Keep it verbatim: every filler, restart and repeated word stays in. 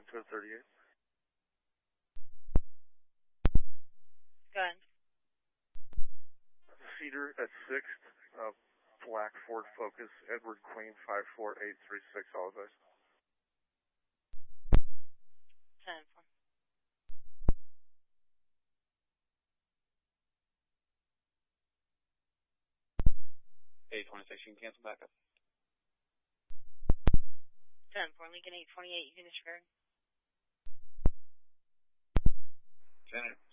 ten thirty-eight. Go ahead. Cedar at sixth, uh, black Ford Focus, Edward Queen, five four eight three six, all advice. ten four. eight twenty-six, you can cancel backup. ten four, Lincoln eight twenty-eight, you can disregard. Janet.